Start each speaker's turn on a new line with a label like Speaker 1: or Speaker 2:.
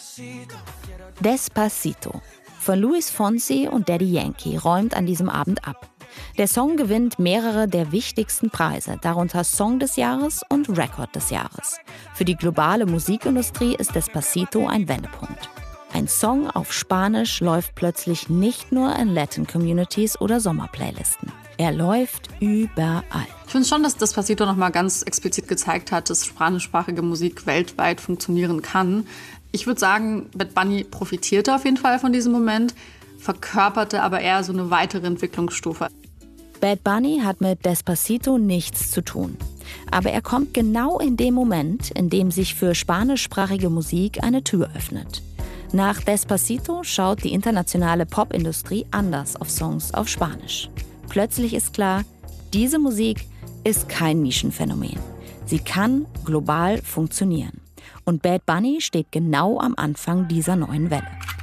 Speaker 1: Despacito von Luis Fonsi und Daddy Yankee räumt an diesem Abend ab. Der Song gewinnt mehrere der wichtigsten Preise, darunter Song des Jahres und Record des Jahres. Für die globale Musikindustrie ist Despacito ein Wendepunkt. Ein Song auf Spanisch läuft plötzlich nicht nur in Latin-Communities oder Sommerplaylisten. Er läuft überall.
Speaker 2: Ich finde schon, dass Despacito noch mal ganz explizit gezeigt hat, dass spanischsprachige Musik weltweit funktionieren kann. Ich würde sagen, Bad Bunny profitierte auf jeden Fall von diesem Moment, verkörperte aber eher so eine weitere Entwicklungsstufe.
Speaker 1: Bad Bunny hat mit Despacito nichts zu tun. Aber er kommt genau in dem Moment, in dem sich für spanischsprachige Musik eine Tür öffnet. Nach Despacito schaut die internationale Popindustrie anders auf Songs auf Spanisch. Plötzlich ist klar, diese Musik ist kein Nischenphänomen. Sie kann global funktionieren. Und Bad Bunny steht genau am Anfang dieser neuen Welle.